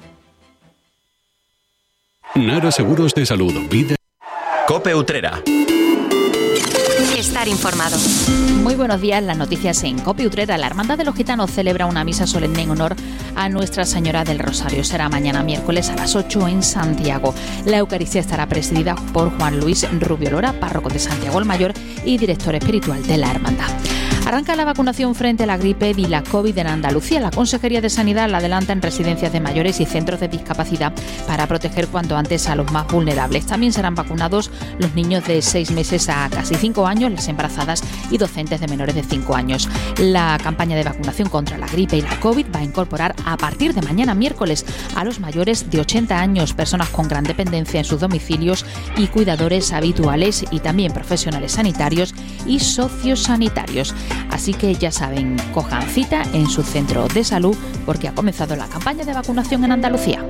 Nara Seguros de Salud. Vida. COPE Utrera. Estar informado. Muy buenos días, las noticias en COPE Utrera. La Hermandad de los Gitanos celebra una misa solemne en honor a Nuestra Señora del Rosario. Será mañana miércoles a las 8 en Santiago. La Eucaristía estará presidida por Juan Luis Rubio Lora, párroco de Santiago el Mayor y director espiritual de la Hermandad. Arranca la vacunación frente a la gripe y la COVID en Andalucía. La Consejería de Sanidad la adelanta en residencias de mayores y centros de discapacidad para proteger cuanto antes a los más vulnerables. También serán vacunados los niños de 6 meses a casi 5 años, las embarazadas y docentes de menores de 5 años. La campaña de vacunación contra la gripe y la COVID va a incorporar a partir de mañana miércoles a los mayores de 80 años, personas con gran dependencia en sus domicilios y cuidadores habituales, y también profesionales sanitarios y sociosanitarios. Así que ya saben, cojan cita en su centro de salud porque ha comenzado la campaña de vacunación en Andalucía.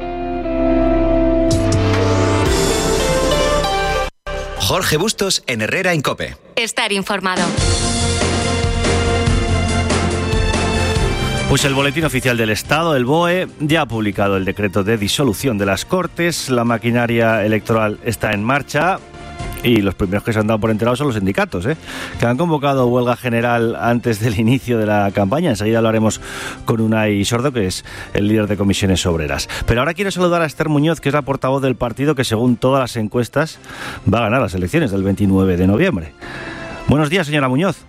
Jorge Bustos en Herrera Incope. Estar informado. Pues el Boletín Oficial del Estado, el BOE, ya ha publicado el decreto de disolución de las Cortes. La maquinaria electoral está en marcha. Y los primeros que se han dado por enterados son los sindicatos, que han convocado huelga general antes del inicio de la campaña. Enseguida lo haremos con Unai Sordo, que es el líder de Comisiones Obreras. Pero ahora quiero saludar a Esther Muñoz, que es la portavoz del partido que, según todas las encuestas, va a ganar las elecciones del 29 de noviembre. Buenos días, señora Muñoz.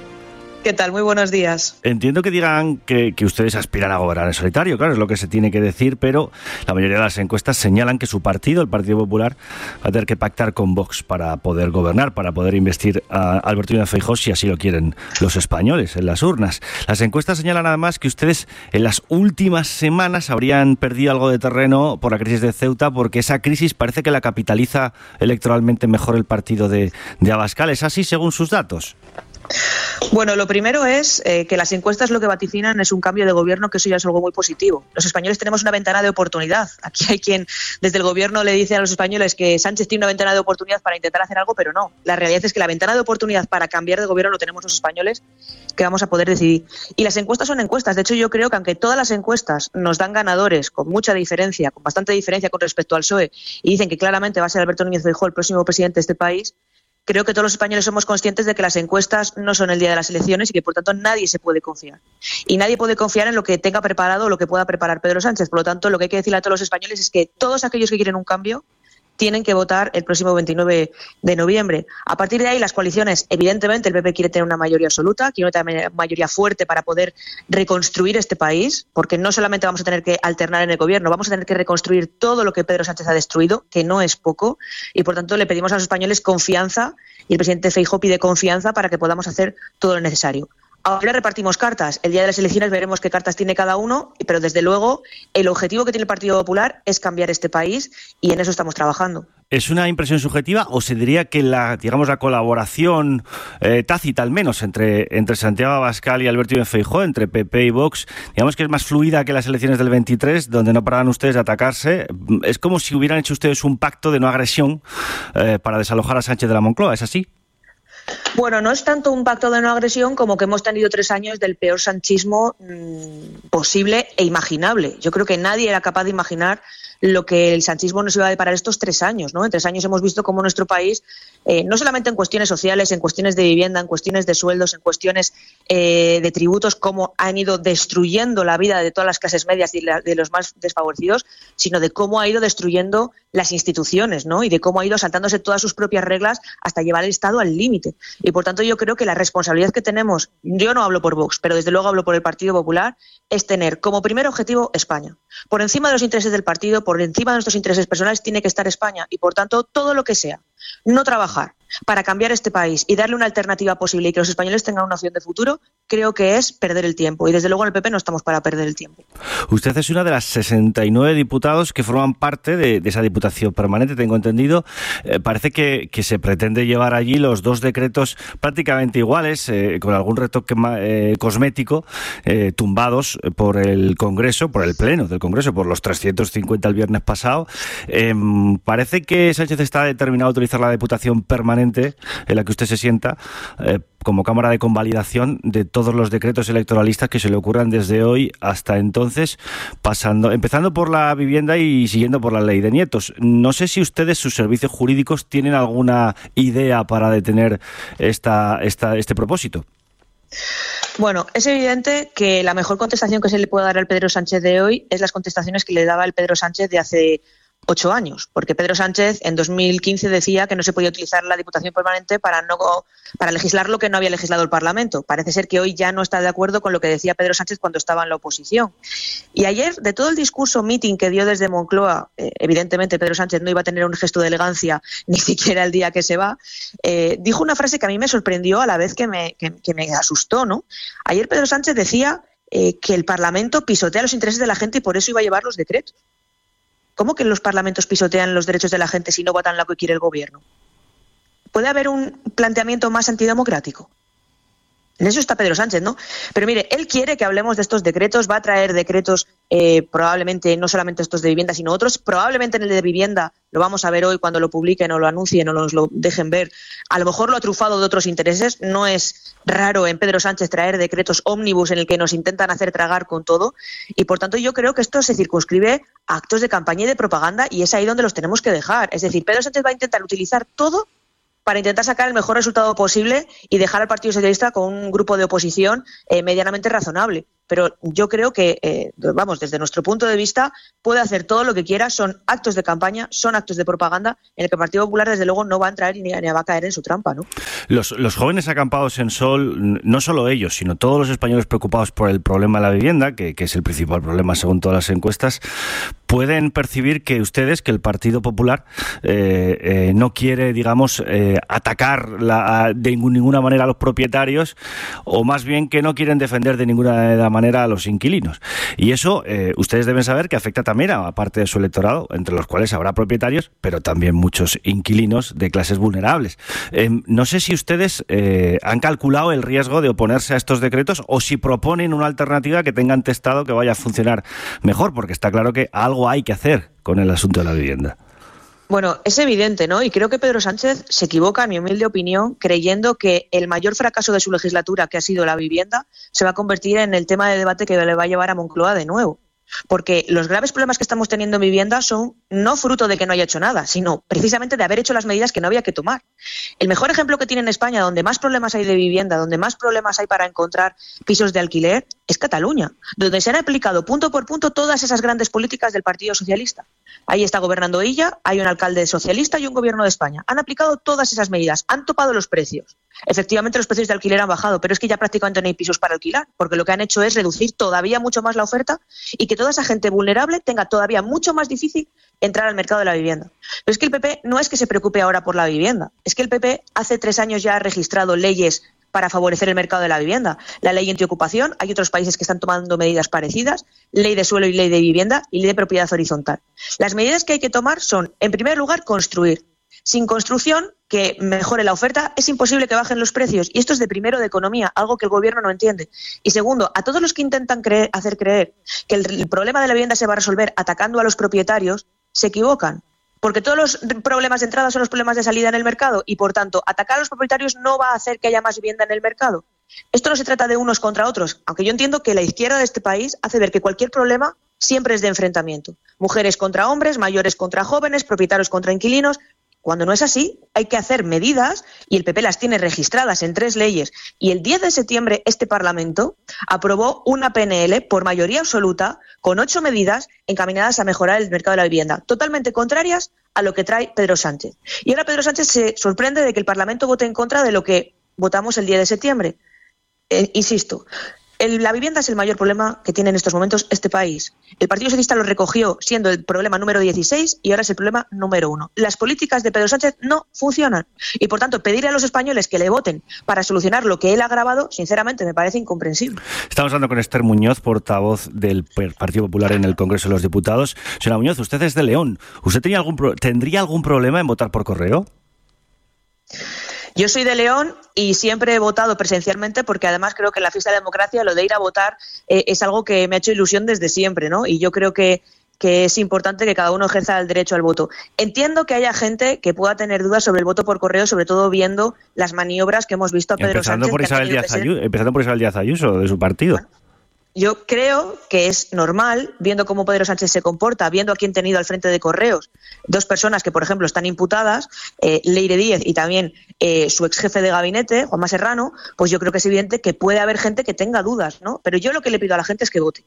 ¿Qué tal? Muy buenos días. Entiendo que digan que ustedes aspiran a gobernar en solitario, claro, es lo que se tiene que decir, pero la mayoría de las encuestas señalan que su partido, el Partido Popular, va a tener que pactar con Vox para poder gobernar, para poder investir a Alberto Núñez Feijóo, si así lo quieren los españoles en las urnas. Las encuestas señalan además que ustedes en las últimas semanas habrían perdido algo de terreno por la crisis de Ceuta, porque esa crisis parece que la capitaliza electoralmente mejor el partido de Abascal. ¿Es así según sus datos? Bueno, lo primero es que las encuestas lo que vaticinan es un cambio de gobierno, que eso ya es algo muy positivo. Los españoles tenemos una ventana de oportunidad. Aquí hay quien desde el gobierno le dice a los españoles que Sánchez tiene una ventana de oportunidad para intentar hacer algo, pero no. La realidad es que la ventana de oportunidad para cambiar de gobierno lo tenemos los españoles, que vamos a poder decidir. Y las encuestas son encuestas. De hecho, yo creo que aunque todas las encuestas nos dan ganadores con mucha diferencia, con bastante diferencia con respecto al PSOE, y dicen que claramente va a ser Alberto Núñez Feijóo el próximo presidente de este país, creo que todos los españoles somos conscientes de que las encuestas no son el día de las elecciones y que, por tanto, nadie se puede confiar. Y nadie puede confiar en lo que tenga preparado o lo que pueda preparar Pedro Sánchez. Por lo tanto, lo que hay que decirle a todos los españoles es que todos aquellos que quieren un cambio tienen que votar el próximo 29 de noviembre. A partir de ahí, las coaliciones, evidentemente, el PP quiere tener una mayoría absoluta, quiere una mayoría fuerte para poder reconstruir este país, porque no solamente vamos a tener que alternar en el gobierno, vamos a tener que reconstruir todo lo que Pedro Sánchez ha destruido, que no es poco, y por tanto le pedimos a los españoles confianza, y el presidente Feijóo pide confianza para que podamos hacer todo lo necesario. Ahora repartimos cartas. El día de las elecciones veremos qué cartas tiene cada uno, pero desde luego el objetivo que tiene el Partido Popular es cambiar este país y en eso estamos trabajando. ¿Es una impresión subjetiva o se diría que la colaboración tácita, al menos, entre Santiago Abascal y Alberto Núñez Feijóo, entre PP y Vox, digamos que es más fluida que las elecciones del 23, donde no paraban ustedes de atacarse? Es como si hubieran hecho ustedes un pacto de no agresión para desalojar a Sánchez de la Moncloa, ¿es así? Bueno, no es tanto un pacto de no agresión como que hemos tenido 3 años del peor sanchismo posible e imaginable. Yo creo que nadie era capaz de imaginar lo que el sanchismo nos iba a deparar estos 3 años, ¿no? En 3 años hemos visto cómo nuestro país, no solamente en cuestiones sociales, en cuestiones de vivienda, en cuestiones de sueldos, en cuestiones de tributos, cómo han ido destruyendo la vida de todas las clases medias y de los más desfavorecidos, sino de cómo ha ido destruyendo las instituciones, ¿no? Y de cómo ha ido saltándose todas sus propias reglas hasta llevar el Estado al límite. Y por tanto yo creo que la responsabilidad que tenemos, yo no hablo por Vox, pero desde luego hablo por el Partido Popular, es tener como primer objetivo España. Por encima de los intereses del partido, por encima de nuestros intereses personales, tiene que estar España. Y por tanto, todo lo que sea no trabajar para cambiar este país y darle una alternativa posible y que los españoles tengan una opción de futuro, creo que es perder el tiempo. Y desde luego en el PP no estamos para perder el tiempo. Usted es una de las 69 diputados que forman parte de esa Diputación Permanente, tengo entendido. Parece que se pretende llevar allí los 2 decretos prácticamente iguales, con algún retoque cosmético, tumbados por el Congreso, por el Pleno del Congreso, por los 350 el viernes pasado. Parece que Sánchez está determinado a utilizar la Diputación Permanente en la que usted se sienta como cámara de convalidación de todos los decretos electoralistas que se le ocurran desde hoy hasta entonces, empezando por la vivienda y siguiendo por la ley de nietos. No sé si ustedes, sus servicios jurídicos, tienen alguna idea para detener este propósito. Bueno, es evidente que la mejor contestación que se le puede dar al Pedro Sánchez de hoy es las contestaciones que le daba el Pedro Sánchez de hace 8 años, porque Pedro Sánchez en 2015 decía que no se podía utilizar la Diputación Permanente para legislar lo que no había legislado el Parlamento. Parece ser que hoy ya no está de acuerdo con lo que decía Pedro Sánchez cuando estaba en la oposición. Y ayer, de todo el discurso meeting que dio desde Moncloa, evidentemente Pedro Sánchez no iba a tener un gesto de elegancia ni siquiera el día que se va, dijo una frase que a mí me sorprendió a la vez que me asustó, ¿no? Ayer Pedro Sánchez decía que el Parlamento pisotea los intereses de la gente y por eso iba a llevar los decretos. ¿Cómo que los parlamentos pisotean los derechos de la gente si no votan lo que quiere el gobierno? ¿Puede haber un planteamiento más antidemocrático? En eso está Pedro Sánchez, ¿no? Pero mire, él quiere que hablemos de estos decretos, va a traer decretos probablemente, no solamente estos de vivienda, sino otros. Probablemente en el de vivienda, lo vamos a ver hoy cuando lo publiquen o lo anuncien o nos lo dejen ver, a lo mejor lo ha trufado de otros intereses. No es raro en Pedro Sánchez traer decretos ómnibus en el que nos intentan hacer tragar con todo. Y por tanto yo creo que esto se circunscribe a actos de campaña y de propaganda y es ahí donde los tenemos que dejar. Es decir, Pedro Sánchez va a intentar utilizar todo para intentar sacar el mejor resultado posible y dejar al Partido Socialista con un grupo de oposición medianamente razonable. Pero yo creo que, desde nuestro punto de vista, puede hacer todo lo que quiera. Son actos de campaña, son actos de propaganda en el que el Partido Popular, desde luego, no va a entrar ni va a caer en su trampa, ¿no? Los jóvenes acampados en Sol, no solo ellos, sino todos los españoles preocupados por el problema de la vivienda, que es el principal problema según todas las encuestas, pueden percibir que ustedes, que el Partido Popular, no quiere, atacar de ninguna manera a los propietarios, o más bien que no quieren defender de ninguna manera a los inquilinos. Y eso ustedes deben saber que afecta también a parte de su electorado, entre los cuales habrá propietarios, pero también muchos inquilinos de clases vulnerables. No sé si ustedes han calculado el riesgo de oponerse a estos decretos o si proponen una alternativa que tengan testado que vaya a funcionar mejor, porque está claro que algo hay que hacer con el asunto de la vivienda. Bueno, es evidente, ¿no? Y creo que Pedro Sánchez se equivoca, en mi humilde opinión, creyendo que el mayor fracaso de su legislatura, que ha sido la vivienda, se va a convertir en el tema de debate que le va a llevar a Moncloa de nuevo. Porque los graves problemas que estamos teniendo en vivienda son no fruto de que no haya hecho nada, sino precisamente de haber hecho las medidas que no había que tomar. El mejor ejemplo que tiene en España, donde más problemas hay de vivienda, donde más problemas hay para encontrar pisos de alquiler, es Cataluña, donde se han aplicado punto por punto todas esas grandes políticas del Partido Socialista. Ahí está gobernando Illa, hay un alcalde socialista y un gobierno de España. Han aplicado todas esas medidas, han topado los precios. Efectivamente, los precios de alquiler han bajado, pero es que ya prácticamente no hay pisos para alquilar, porque lo que han hecho es reducir todavía mucho más la oferta y que toda esa gente vulnerable tenga todavía mucho más difícil entrar al mercado de la vivienda. Pero es que el PP no es que se preocupe ahora por la vivienda, es que el PP hace 3 años ya ha registrado leyes para favorecer el mercado de la vivienda. La ley antiocupación, hay otros países que están tomando medidas parecidas, ley de suelo y ley de vivienda y ley de propiedad horizontal. Las medidas que hay que tomar son, en primer lugar, construir. Sin construcción que mejore la oferta, es imposible que bajen los precios. Y esto es de primero de economía, algo que el gobierno no entiende. Y segundo, a todos los que intentan hacer creer que el problema de la vivienda se va a resolver atacando a los propietarios, se equivocan. Porque todos los problemas de entrada son los problemas de salida en el mercado y, por tanto, atacar a los propietarios no va a hacer que haya más vivienda en el mercado. Esto no se trata de unos contra otros, aunque yo entiendo que la izquierda de este país hace ver que cualquier problema siempre es de enfrentamiento. Mujeres contra hombres, mayores contra jóvenes, propietarios contra inquilinos. Cuando no es así, hay que hacer medidas, y el PP las tiene registradas en 3 leyes. Y el 10 de septiembre este Parlamento aprobó una PNL por mayoría absoluta con 8 medidas encaminadas a mejorar el mercado de la vivienda, totalmente contrarias a lo que trae Pedro Sánchez. Y ahora Pedro Sánchez se sorprende de que el Parlamento vote en contra de lo que votamos el 10 de septiembre. Insisto, la vivienda es el mayor problema que tiene en estos momentos este país. El Partido Socialista lo recogió siendo el problema número 16 y ahora es el problema número 1. Las políticas de Pedro Sánchez no funcionan y, por tanto, pedirle a los españoles que le voten para solucionar lo que él ha agravado, sinceramente, me parece incomprensible. Estamos hablando con Esther Muñoz, portavoz del Partido Popular en el Congreso de los Diputados. Señora Muñoz, usted es de León. ¿Usted tendría algún problema en votar por correo? Yo soy de León y siempre he votado presencialmente porque además creo que en la fiesta de la democracia lo de ir a votar es algo que me ha hecho ilusión desde siempre, ¿no? Y yo creo que es importante que cada uno ejerza el derecho al voto. Entiendo que haya gente que pueda tener dudas sobre el voto por correo, sobre todo viendo las maniobras que hemos visto a Pedro Sánchez. Empezando por Isabel Díaz Ayuso, de su partido. Bueno, yo creo que es normal, viendo cómo Pedro Sánchez se comporta, viendo a quién ha tenido al frente de Correos, 2 personas que, por ejemplo, están imputadas, Leire Díez y también su ex jefe de gabinete, Juanma Serrano, pues yo creo que es evidente que puede haber gente que tenga dudas, ¿no? Pero yo lo que le pido a la gente es que vote.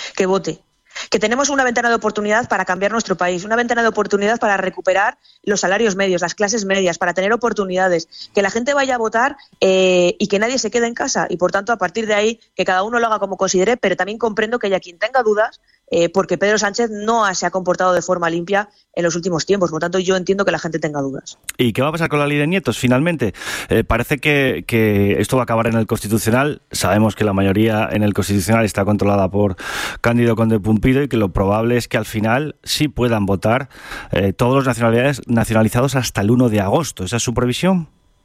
Que tenemos una ventana de oportunidad para cambiar nuestro país, una ventana de oportunidad para recuperar los salarios medios, las clases medias, para tener oportunidades, que la gente vaya a votar y que nadie se quede en casa. Y, por tanto, a partir de ahí, que cada uno lo haga como considere, pero también comprendo que haya quien tenga dudas porque Pedro Sánchez no se ha comportado de forma limpia en los últimos tiempos. Por lo tanto, yo entiendo que la gente tenga dudas. ¿Y qué va a pasar con la ley de nietos, finalmente? Parece que esto va a acabar en el Constitucional. Sabemos que la mayoría en el Constitucional está controlada por Cándido Conde Pumpido y que lo probable es que al final sí puedan votar todos los nacionalizados hasta el 1 de agosto. ¿Esa es su previsión?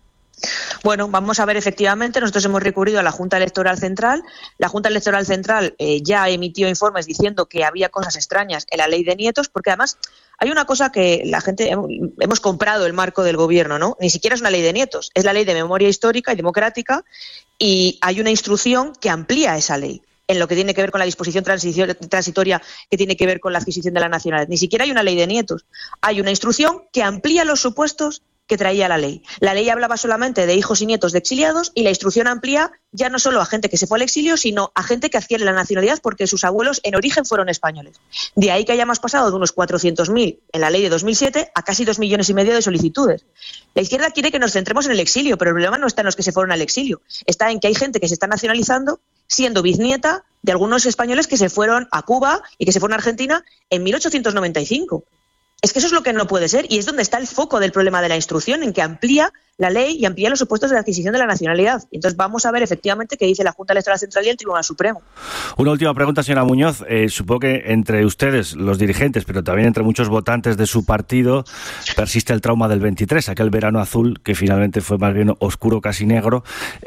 Bueno, vamos a ver, efectivamente, nosotros hemos recurrido a la Junta Electoral Central. La Junta Electoral Central ya emitió informes diciendo que había cosas extrañas en la ley de nietos, porque además hay una cosa que la gente hemos comprado el marco del gobierno, ¿no? Ni siquiera es una ley de nietos, es la ley de memoria histórica y democrática, y hay una instrucción que amplía esa ley en lo que tiene que ver con la disposición transitoria que tiene que ver con la adquisición de la nacionalidad. Ni siquiera hay una ley de nietos, hay una instrucción que amplía los supuestos que traía la ley. La ley hablaba solamente de hijos y nietos de exiliados y la instrucción amplía ya no solo a gente que se fue al exilio, sino a gente que adquiere la nacionalidad porque sus abuelos en origen fueron españoles. De ahí que hayamos pasado de unos 400.000 en la ley de 2007 a casi 2,5 millones de solicitudes. La izquierda quiere que nos centremos en el exilio, pero el problema no está en los que se fueron al exilio. Está en que hay gente que se está nacionalizando siendo bisnieta de algunos españoles que se fueron a Cuba y que se fueron a Argentina en 1895. Es que eso es lo que no puede ser y es donde está el foco del problema de la instrucción, en que amplía la ley y amplía los supuestos de la adquisición de la nacionalidad. Entonces vamos a ver efectivamente qué dice la Junta Electoral Central y el Tribunal Supremo. Una última pregunta, señora Muñoz. Supongo que entre ustedes, los dirigentes, pero también entre muchos votantes de su partido, persiste el trauma del 23, aquel verano azul que finalmente fue más bien oscuro, casi negro.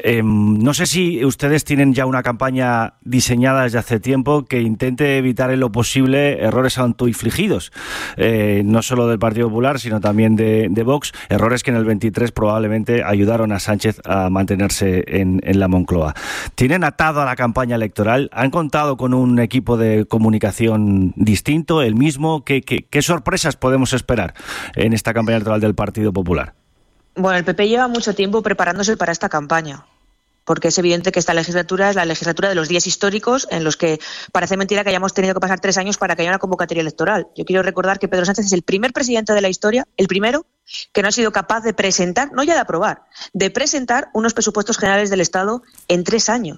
No sé si ustedes tienen ya una campaña diseñada desde hace tiempo que intente evitar en lo posible errores autoinfligidos, no solo del Partido Popular, sino también de Vox, errores que en el 23 probablemente ayudaron a Sánchez a mantenerse en la Moncloa. ¿Tienen atado a la campaña electoral? ¿Han contado con un equipo de comunicación distinto, el mismo? ¿Qué sorpresas podemos esperar en esta campaña electoral del Partido Popular? Bueno, el PP lleva mucho tiempo preparándose para esta campaña, porque es evidente que esta legislatura es la legislatura de los días históricos en los que parece mentira que hayamos tenido que pasar 3 años para que haya una convocatoria electoral. Yo quiero recordar que Pedro Sánchez es el primer presidente de la historia, el primero, que no ha sido capaz de presentar, no ya de aprobar, de presentar unos presupuestos generales del Estado en 3 años.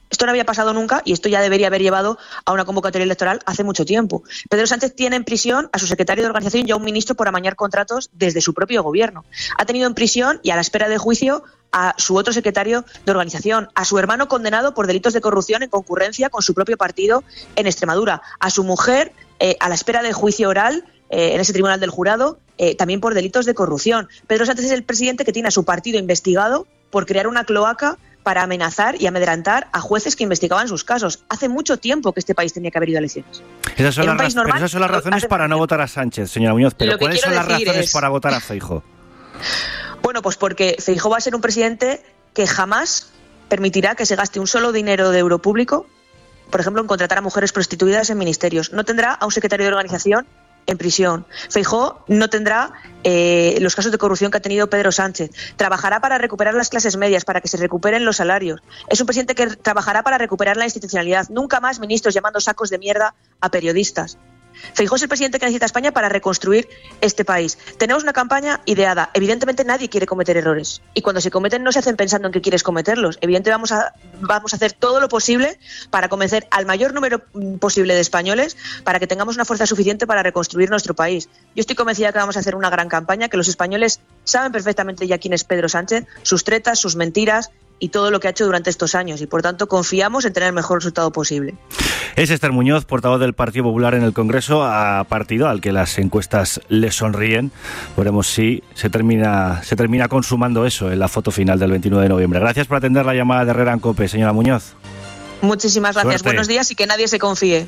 Esto no había pasado nunca y esto ya debería haber llevado a una convocatoria electoral hace mucho tiempo. Pedro Sánchez tiene en prisión a su secretario de organización y a un ministro por amañar contratos desde su propio gobierno. Ha tenido en prisión y a la espera de juicio a su otro secretario de organización, a su hermano condenado por delitos de corrupción en concurrencia con su propio partido en Extremadura, a su mujer a la espera de juicio oral en ese tribunal del jurado, también por delitos de corrupción. Pedro Sánchez es el presidente que tiene a su partido investigado por crear una cloaca para amenazar y amedrentar a jueces que investigaban sus casos. Hace mucho tiempo que este país tenía que haber ido a elecciones. Esas son las razones para no votar a Sánchez, señora Muñoz. Pero ¿cuáles son las razones para votar a Feijóo? Bueno, pues porque Feijóo va a ser un presidente que jamás permitirá que se gaste un solo dinero de euro público, por ejemplo, en contratar a mujeres prostituidas en ministerios. No tendrá a un secretario de organización en prisión. Feijóo no tendrá los casos de corrupción que ha tenido Pedro Sánchez. Trabajará para recuperar las clases medias, para que se recuperen los salarios. Es un presidente que trabajará para recuperar la institucionalidad. Nunca más ministros llamando sacos de mierda a periodistas. Feijóo es el presidente que necesita España para reconstruir este país. Tenemos una campaña ideada. Evidentemente nadie quiere cometer errores. Y cuando se cometen no se hacen pensando en que quieres cometerlos. Evidentemente vamos a hacer todo lo posible para convencer al mayor número posible de españoles para que tengamos una fuerza suficiente para reconstruir nuestro país. Yo estoy convencida que vamos a hacer una gran campaña, que los españoles saben perfectamente ya quién es Pedro Sánchez, sus tretas, sus mentiras y todo lo que ha hecho durante estos años. Y por tanto confiamos en tener el mejor resultado posible. Es Esther Muñoz, portavoz del Partido Popular en el Congreso, a partido al que las encuestas le sonríen. Veremos si se termina consumando eso en la foto final del 29 de noviembre. Gracias por atender la llamada de Herrera en COPE, señora Muñoz. Muchísimas gracias. Suerte. Buenos días y que nadie se confíe.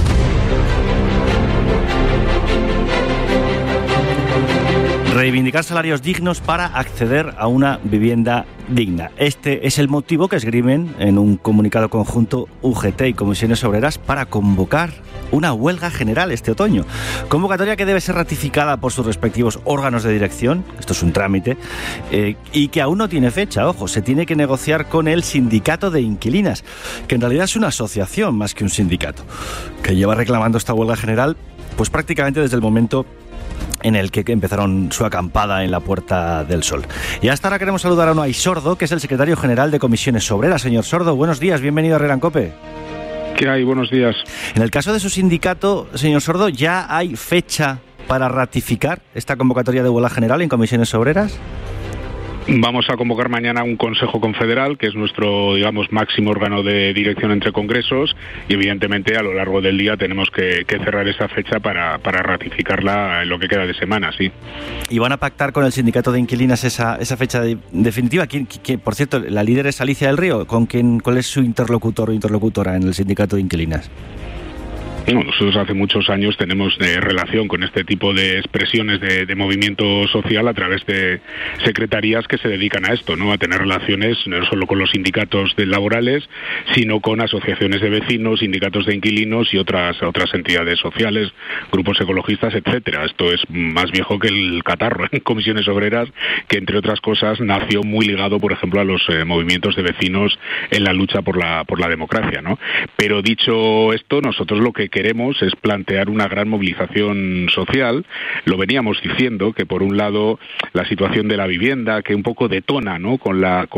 Reivindicar salarios dignos para acceder a una vivienda digna. Este es el motivo que esgrimen en un comunicado conjunto UGT y Comisiones Obreras para convocar una huelga general este otoño. Convocatoria que debe ser ratificada por sus respectivos órganos de dirección, esto es un trámite, y que aún no tiene fecha. Ojo, se tiene que negociar con el sindicato de inquilinas, que en realidad es una asociación más que un sindicato, que lleva reclamando esta huelga general pues prácticamente desde el momento en el que empezaron su acampada en la Puerta del Sol. Y hasta ahora queremos saludar a Unai Sordo, que es el secretario general de Comisiones Obreras. Señor Sordo, buenos días, bienvenido a Herrera en COPE. ¿Qué hay? Buenos días. En el caso de su sindicato, señor Sordo, ¿ya hay fecha para ratificar esta convocatoria de huelga general en Comisiones Obreras? Vamos a convocar mañana un Consejo Confederal, que es nuestro, digamos, máximo órgano de dirección entre congresos, y evidentemente a lo largo del día tenemos que cerrar esa fecha para ratificarla en lo que queda de semana, sí. ¿Y van a pactar con el sindicato de inquilinas esa fecha definitiva? ¿Quién, por cierto, la líder es Alicia del Río? ¿Cuál es su interlocutor o interlocutora en el sindicato de inquilinas? No, nosotros hace muchos años tenemos relación con este tipo de expresiones de movimiento social a través de secretarías que se dedican a esto, ¿no? A tener relaciones no solo con los sindicatos laborales, sino con asociaciones de vecinos, sindicatos de inquilinos y otras entidades sociales, grupos ecologistas, etcétera. Esto es más viejo que el catarro en Comisiones Obreras, que entre otras cosas nació muy ligado, por ejemplo, a los movimientos de vecinos en la lucha por la democracia, ¿no? Pero dicho esto, nosotros lo que queremos es plantear una gran movilización social. Lo veníamos diciendo, que por un lado la situación de la vivienda, que un poco detona, ¿no?, con